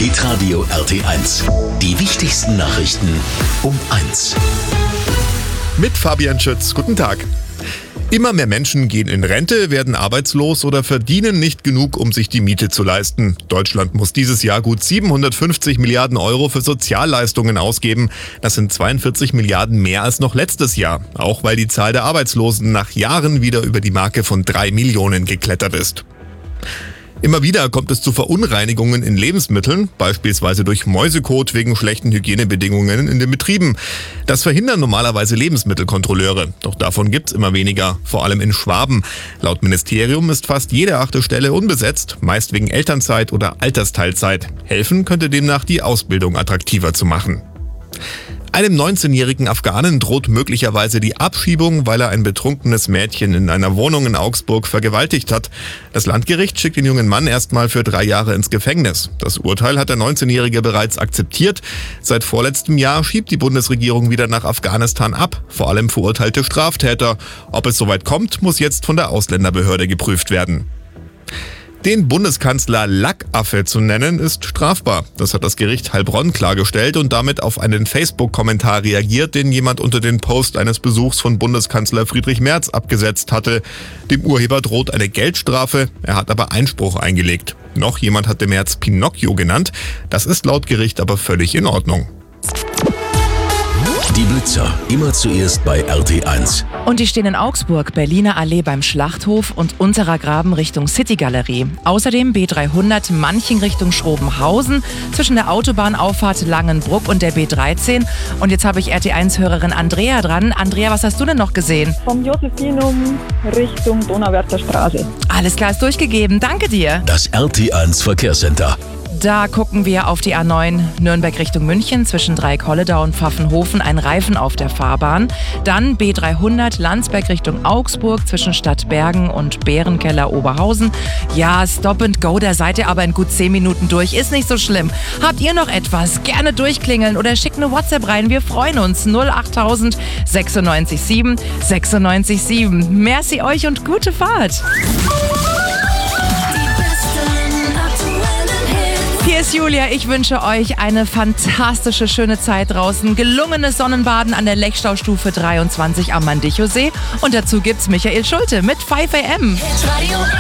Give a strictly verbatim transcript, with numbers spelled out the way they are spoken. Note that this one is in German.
Hitradio R T eins. Die wichtigsten Nachrichten um eins. Mit Fabian Schütz. Guten Tag. Immer mehr Menschen gehen in Rente, werden arbeitslos oder verdienen nicht genug, um sich die Miete zu leisten. Deutschland muss dieses Jahr gut siebenhundertfünfzig Milliarden Euro für Sozialleistungen ausgeben. Das sind zweiundvierzig Milliarden mehr als noch letztes Jahr. Auch weil die Zahl der Arbeitslosen nach Jahren wieder über die Marke von drei Millionen geklettert ist. Immer wieder kommt es zu Verunreinigungen in Lebensmitteln, beispielsweise durch Mäusekot wegen schlechten Hygienebedingungen in den Betrieben. Das verhindern normalerweise Lebensmittelkontrolleure, doch davon gibt's immer weniger, vor allem in Schwaben. Laut Ministerium ist fast jede achte Stelle unbesetzt, meist wegen Elternzeit oder Altersteilzeit. Helfen könnte demnach die Ausbildung attraktiver zu machen. Einem neunzehnjährigen Afghanen droht möglicherweise die Abschiebung, weil er ein betrunkenes Mädchen in einer Wohnung in Augsburg vergewaltigt hat. Das Landgericht schickt den jungen Mann erstmal für drei Jahre ins Gefängnis. Das Urteil hat der neunzehnjährige bereits akzeptiert. Seit vorletztem Jahr schiebt die Bundesregierung wieder nach Afghanistan ab, vor allem verurteilte Straftäter. Ob es soweit kommt, muss jetzt von der Ausländerbehörde geprüft werden. Den Bundeskanzler Lackaffe zu nennen, ist strafbar. Das hat das Gericht Heilbronn klargestellt und damit auf einen Facebook-Kommentar reagiert, den jemand unter den Post eines Besuchs von Bundeskanzler Friedrich Merz abgesetzt hatte. Dem Urheber droht eine Geldstrafe, er hat aber Einspruch eingelegt. Noch jemand hatte Merz Pinocchio genannt. Das ist laut Gericht aber völlig in Ordnung. Die Blitzer, immer zuerst bei R T eins. Und die stehen in Augsburg, Berliner Allee beim Schlachthof und Unterer Graben Richtung City-Galerie. Außerdem B dreihundert Manching Richtung Schrobenhausen, zwischen der Autobahnauffahrt Langenbruck und der B dreizehn. Und jetzt habe ich R T eins-Hörerin Andrea dran. Andrea, was hast du denn noch gesehen? Vom Josephinum Richtung Donauwörther Straße. Alles klar, ist durchgegeben. Danke dir. Das R T eins Verkehrscenter. Da gucken wir auf die A neun Nürnberg Richtung München zwischen Dreieck-Holledau und Pfaffenhofen, ein Reifen auf der Fahrbahn. Dann B dreihundert Landsberg Richtung Augsburg zwischen Stadtbergen und Bärenkeller Oberhausen. Ja, Stop and Go, da seid ihr aber in gut zehn Minuten durch. Ist nicht so schlimm. Habt ihr noch etwas? Gerne durchklingeln oder schickt eine WhatsApp rein. Wir freuen uns. null achttausend sechsundneunzig sieben sechsundneunzig sieben. Merci euch und gute Fahrt. Hier ist Julia, ich wünsche euch eine fantastische, schöne Zeit draußen. Gelungenes Sonnenbaden an der Lechstaustufe dreiundzwanzig am Mandichosee. Und dazu gibt's Michael Schulte mit five a m.